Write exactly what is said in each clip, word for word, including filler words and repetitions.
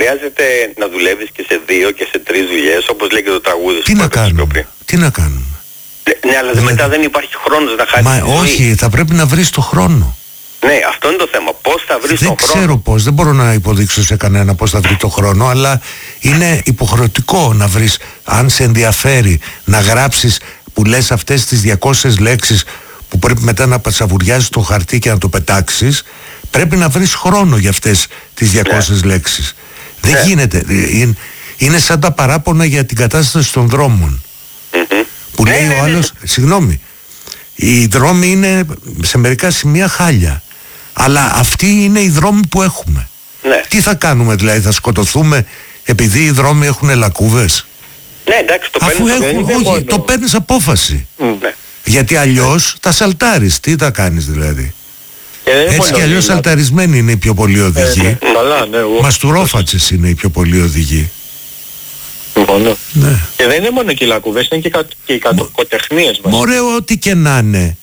χρειάζεται να δουλεύεις και σε δύο και σε τρεις δουλειές, όπως λέει και το τραγούδι. Τι να κάνουμε, τι να κάνουμε. Ναι, αλλά δηλαδή, μετά δεν υπάρχει χρόνος να χάσεις. Μα όχι, θα πρέπει να βρεις το χρόνο. Ναι, αυτό είναι το θέμα. Πώς θα βρεις δεν τον χρόνο. Δεν ξέρω πώς, δεν μπορώ να υποδείξω σε κανένα πώς θα βρει το χρόνο, αλλά είναι υποχρεωτικό να βρεις, αν σε ενδιαφέρει να γράψεις που λες αυτές τις διακόσιες λέξεις που πρέπει μετά να πατσαβουριάζεις το χαρτί και να το πετάξεις, πρέπει να βρεις χρόνο για αυτές τις διακόσιες ναι. λέξεις. Δεν ναι. γίνεται. Είναι, είναι σαν τα παράπονα για την κατάσταση των δρόμων. Mm-hmm. Που λέει ναι, ο άλλος, ναι. συγγνώμη, οι δρόμοι είναι σε μερικά σημεία χάλια. Αλλά αυτοί είναι οι δρόμοι που έχουμε. Ναι. Τι θα κάνουμε δηλαδή, θα σκοτωθούμε επειδή οι δρόμοι έχουν λακκούβες? Ναι, εντάξει, το Αφού παίρνεις, έχουν, όχι, μόνο... το παίρνεις απόφαση. Mm. Ναι. Γιατί αλλιώς θα σαλτάρεις. Τι θα κάνεις δηλαδή? Ε, Έτσι κι αλλιώς σαλταρισμένοι είναι οι πιο πολλοί οδηγοί. Ε, καλά, ναι, Μαστουρόφατσες είναι οι πιο πολλοί οδηγοί. Συμφωνώ. Ναι. Και δεν είναι μόνο και οι λακκούβες, είναι και, κα, και οι κατοικοτεχνίες μας. Ωραίο ό,τι και να είναι.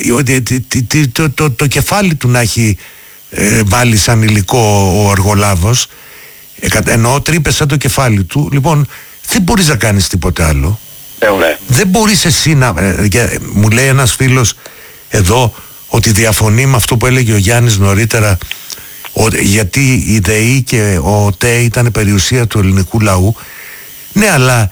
Το, το, το, το κεφάλι του να έχει ε, βάλει σαν υλικό ο αργολάβος, ε, εννοώ τρύπες σαν το κεφάλι του. Λοιπόν, δεν μπορείς να κάνεις τίποτε άλλο. Ε, ναι. Δεν μπορείς εσύ να... Ε, ε, μου λέει ένας φίλος εδώ ότι διαφωνεί με αυτό που έλεγε ο Γιάννης νωρίτερα, ο, γιατί η ΔΕΗ και ο ΤΕ ήταν περιουσία του ελληνικού λαού. Ναι, αλλά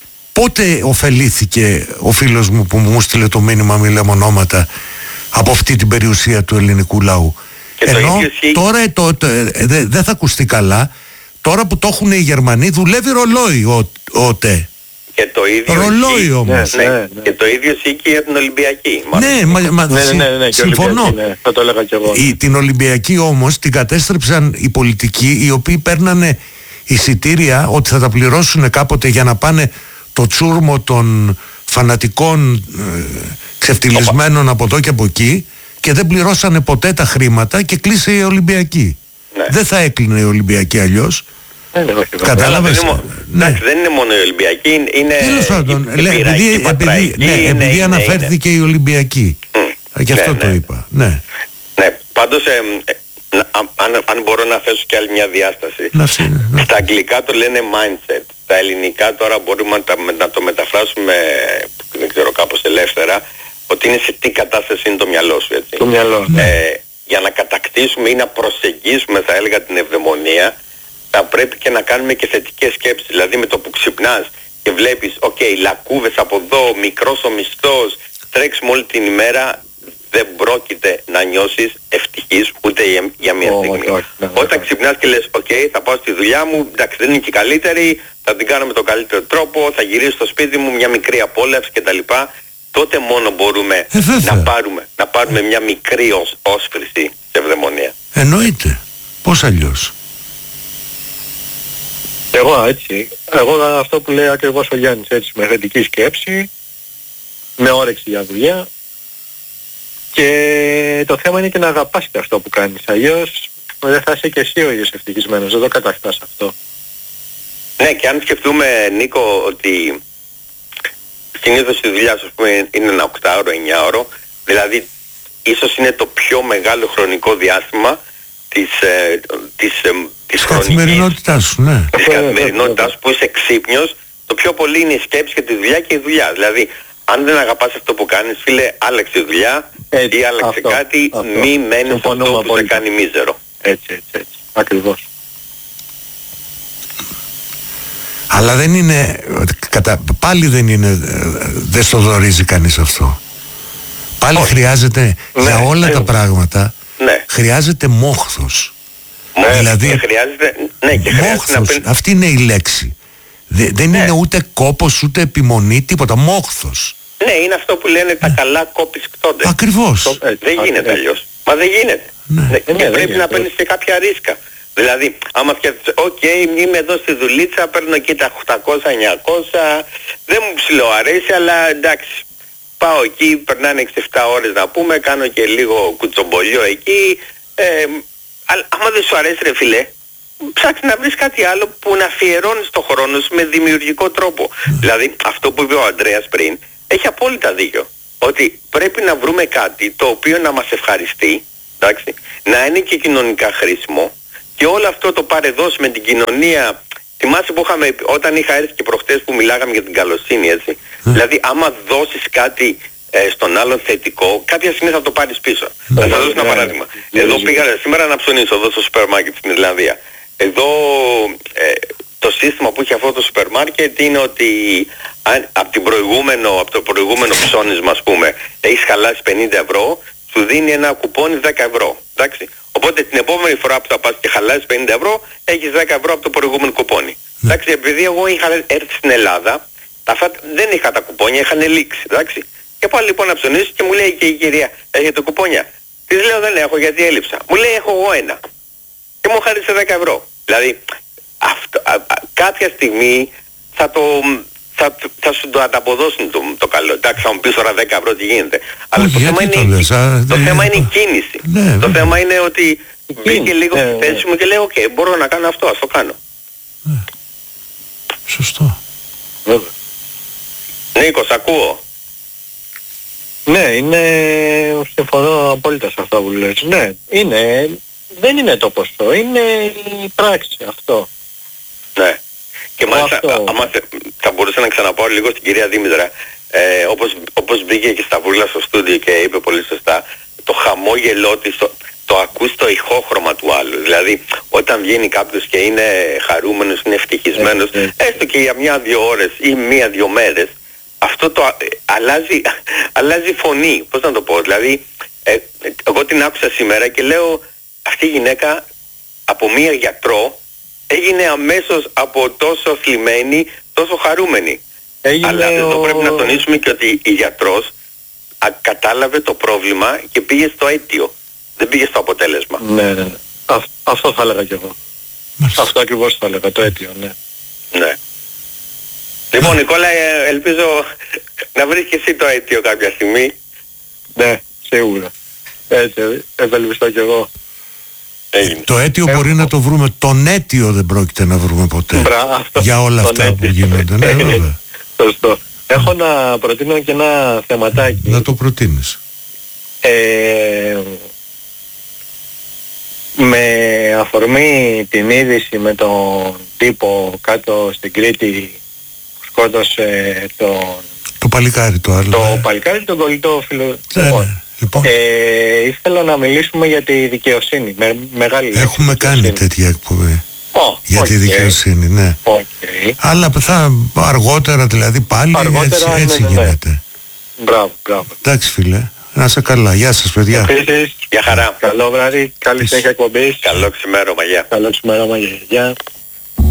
πότε ωφελήθηκε ο φίλος μου που μου στείλε το μήνυμα, μη λέμε ονόματα, από αυτή την περιουσία του ελληνικού λαού? Και ενώ το τώρα το, το, δεν δε θα ακουστεί καλά, τώρα που το έχουν οι Γερμανοί δουλεύει ρολόι ο, ο ΤΕ. Και το ίδιο ρολόι ισχύ, όμως. Ναι, ναι, ναι. Και το ίδιο ισχύει για την Ολυμπιακή. Ναι, μα, μα, ναι, ναι, ναι, ναι, συμφωνώ. Ναι, θα το έλεγα κι εγώ. Η, την Ολυμπιακή όμως την κατέστρεψαν οι πολιτικοί, οι οποίοι παίρνανε εισιτήρια ότι θα τα πληρώσουν κάποτε για να πάνε το τσούρμο των φανατικών ε, ξεφτυλισμένων από εδώ και από εκεί, και δεν πληρώσανε ποτέ τα χρήματα και κλείσε η Ολυμπιακή. Ναι. Δεν θα έκλεινε η Ολυμπιακή αλλιώς. Κατάλαβες? Δεν, ναι. δεν είναι μόνο η Ολυμπιακή, είναι η, η, η επειδή, επειδή, ναι, είναι, επειδή είναι, αναφέρθηκε είναι. η Ολυμπιακή. Mm. Γι' αυτό ναι, το ναι. είπα. Ναι, ναι πάντως ε, ε, αν, αν μπορώ να θέσω και άλλη μια διάσταση. Να, ναι. Στα αγγλικά το λένε mindset. Στα ελληνικά τώρα μπορούμε να, τα, να το μεταφράσουμε, δεν ξέρω, κάπως ελεύθερα, ότι είναι σε τι κατάσταση είναι το μυαλό σου, έτσι. Το μυαλό, ναι. ε, για να κατακτήσουμε ή να προσεγγίσουμε, θα έλεγα, την ευδαιμονία, θα πρέπει και να κάνουμε και θετικές σκέψεις. Δηλαδή με το που ξυπνάς και βλέπεις, οκ, okay, λακκούβες από εδώ, μικρός ο μισθός, τρέξουμε όλη την ημέρα, δεν πρόκειται να νιώσεις ευτυχής ούτε για, για μια oh, στιγμή. Oh, oh, oh, Όταν oh. ξυπνάς και λες, οκ, okay, θα πάω στη δουλειά μου, εντάξει, δεν είναι και καλύτερη, θα την κάνω με τον καλύτερο τρόπο, θα γυρίσω στο σπίτι μου, μια μικρή απόλαυση κτλ. Τότε μόνο μπορούμε ε, να, πάρουμε, να πάρουμε μια μικρή ως, όσφρηση σε ευδαιμονία. Εννοείται. Πώς αλλιώς? Εγώ έτσι. Εγώ αυτό που λέει ακριβώς ο Γιάννης, έτσι, με θετική σκέψη, με όρεξη για δουλειά, και το θέμα είναι και να αγαπάς και αυτό που κάνεις. Αλλιώς δεν θα είσαι και εσύ ο ίδιος ευτυχισμένος. Δεν το κατακτάς αυτό. Ναι, και αν σκεφτούμε, Νίκο, ότι συνήθως η δουλειά σου είναι ένα οκτάωρο, εννιάωρο, δηλαδή ίσως είναι το πιο μεγάλο χρονικό διάστημα της, ε, της, ε, της καθημερινότητάς σου, ναι. Της καθημερινότητάς σου που είσαι ξύπνιος, το πιο πολύ είναι η σκέψη και τη δουλειά και η δουλειά. Δηλαδή, αν δεν αγαπάς αυτό που κάνεις, φίλε, άλλαξε δουλειά έτσι, ή άλλαξε αυτό, κάτι, αυτό. Μη μένεις αυτό που πολύ. Σε κάνει μίζερο. Έτσι, έτσι, έτσι. Ακριβώς. Αλλά δεν είναι, κατα, πάλι δεν είναι, δεν στο δωρίζει κανείς αυτό. Πάλι όχι. Χρειάζεται, ναι, για όλα ναι. τα πράγματα, ναι. χρειάζεται μόχθος. Ναι, δηλαδή, και χρειάζεται, ναι, και μόχθος, να πει... αυτή είναι η λέξη. Δε, δεν ναι. είναι ούτε κόπος, ούτε επιμονή, τίποτα, μόχθος. Ναι, είναι αυτό που λένε τα καλά κόπης κτώνται. Ακριβώς. Το, ε, δεν γίνεται αλλιώς. Μα δεν γίνεται. Ναι. Ναι. Και ναι, πρέπει να παίρνεις και κάποια ρίσκα. Δηλαδή, άμα φτιάξεις, οκ, okay, είμαι εδώ στη δουλίτσα, παίρνω εκεί τα οκτακόσια εννιακόσια, δεν μου ψιλοαρέσει, αλλά εντάξει, πάω εκεί, περνάνε έξι εφτά ώρες να πούμε, κάνω και λίγο κουτσομπολιό εκεί, ε, αλλά άμα δεν σου αρέσει ρε φιλέ, ψάξεις να βρεις κάτι άλλο που να αφιερώνεις το χρόνο σου με δημιουργικό τρόπο. Mm. Δηλαδή, αυτό που είπε ο Ανδρέας πριν, έχει απόλυτα δίκιο. Ότι πρέπει να βρούμε κάτι το οποίο να μας ευχαριστεί, εντάξει, να είναι και κοινωνικά χρήσιμο και όλο αυτό το παρεδώσει με την κοινωνία. Θυμάσαι που είχαμε, όταν είχα έρθει και προχτές που μιλάγαμε για την καλοσύνη, έτσι. Mm. Δηλαδή άμα δώσεις κάτι ε, στον άλλον θετικό, κάποια στιγμή θα το πάρεις πίσω. Mm. Θα σας δώσω ένα παράδειγμα. Mm. Εδώ πήγα σήμερα να ψωνίσω εδώ στο σούπερ μάρκετ στην Ιρλανδία. Εδώ ε, το σύστημα που έχει αυτό το σούπερ μάρκετ είναι ότι αν, από, την προηγούμενο, από το προηγούμενο ψώνισμα, ας πούμε, έχεις χαλάσει πενήντα ευρώ, σου δίνει ένα κουπόνι δέκα ευρώ. Εντάξει. Οπότε την επόμενη φορά που θα πας και χαλάσεις πενήντα ευρώ, έχεις δέκα ευρώ από το προηγούμενο κουπόνι. Mm. Εντάξει, επειδή εγώ είχα έρθει στην Ελλάδα, αυτά δεν είχα τα κουπόνια, είχαν λήξει. Εντάξει. Και πάω λοιπόν να ψωνίσω και μου λέει και η κυρία, έχετε κουπόνια? Της λέω δεν έχω γιατί έλειψα. Μου λέει έχω εγώ ένα. Και μου χάρισε δέκα ευρώ. Δηλαδή, αυτό, α, α, κάποια στιγμή θα το... Θα, θα σου το ανταποδώσουν το, το καλό. Εντάξει, θα μου πεις τώρα δέκα ευρώ τι γίνεται. Αλλά oh, το θέμα, είναι, το λες, α, το θέμα είναι η κίνηση. Ναι, το ναι. θέμα είναι ότι μπήκε λίγο ναι, στη θέση μου και λέω, οκ, okay, μπορώ να κάνω αυτό, ας το κάνω. Ναι. Σωστό. Βέβαια. Νίκος, ακούω. Ναι, είναι... συμφωνώ απόλυτα σε αυτό που λες. Ναι, είναι... δεν είναι το ποσό, είναι η πράξη αυτό. Ναι. Και μάλιστα, άμα θα μπορούσα να ξαναπάω λίγο στην κυρία Δήμητρα, ε, όπως, όπως μπήκε και στα βούρλα στο στούντιο και είπε πολύ σωστά, το χαμόγελό της, το, το ακούς το ηχόχρωμα του άλλου. Δηλαδή, όταν βγαίνει κάποιος και είναι χαρούμενος, είναι ευτυχισμένος, ε, ε, έστω και για μια-δυο ώρες ή μία-δυο μέρες, αυτό το ε, αλλάζει, αλλάζει φωνή. Πώς να το πω, δηλαδή, ε, εγώ την άκουσα σήμερα και λέω, αυτή η γυναίκα από μία γιατρό, έγινε αμέσως από τόσο θλιμμένη, τόσο χαρούμενη. Έγινε Αλλά εδώ ο... πρέπει να τονίσουμε και ότι η γιατρός α, κατάλαβε το πρόβλημα και πήγε στο αίτιο. Δεν πήγε στο αποτέλεσμα. Ναι, ναι, ναι. Α, αυτό θα έλεγα κι εγώ. Μάλιστα. Αυτό ακριβώς θα έλεγα, το αίτιο, ναι. Ναι. Λοιπόν, Νικόλα, ελπίζω να βρεις και εσύ το αίτιο κάποια στιγμή. Ναι, σίγουρα. Έτσι, ευελπιστώ κι εγώ. Έγινε. Το αίτιο Έχω... μπορεί να το βρούμε. Τον αίτιο δεν πρόκειται να βρούμε ποτέ. Μπράβο, για όλα αυτά αίτιο. Που γίνονται. Ναι, βέβαια. Σωστό. Έχω να προτείνω και ένα θεματάκι. Να το προτείνεις. Ε, με αφορμή την είδηση με τον τύπο κάτω στην Κρήτη που σκότωσε τον... Το παλικάρι το άλλο. Το ναι. παλικάρι τον κολλητό φίλο. Ναι, ναι. Λοιπόν. Ε, ήθελα να μιλήσουμε για τη δικαιοσύνη. Με, μεγάλη Έχουμε κάνει δικαιοσύνη. Τέτοια εκπομπή. Oh, για okay. τη δικαιοσύνη, ναι. Okay. Αλλά θα αργότερα δηλαδή πάλι αργότερα, έτσι, έτσι ναι, ναι, γίνεται. Ναι. Μπράβο, μπράβο. Εντάξει φίλε, να είσαι καλά. Γεια σας παιδιά. Επίσης, γεια χαρά. Καλό βράδυ, καλή συνέχεια εκπομπής. Καλό ξημέρωμα, γεια. Καλό ξημέρωμα, γεια.